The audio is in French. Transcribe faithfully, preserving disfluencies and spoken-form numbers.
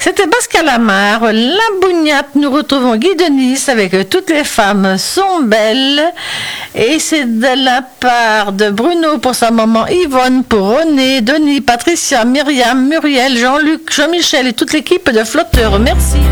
C'était Pascal Amar, La Bougnate. Nous retrouvons Guy Denis avec Toutes les femmes sont belles. Et c'est de la part de Bruno pour sa maman Yvonne, pour René, Denis, Patricia, Myriam, Muriel, Jean-Luc, Jean-Michel et toute l'équipe de Flotteurs. Merci.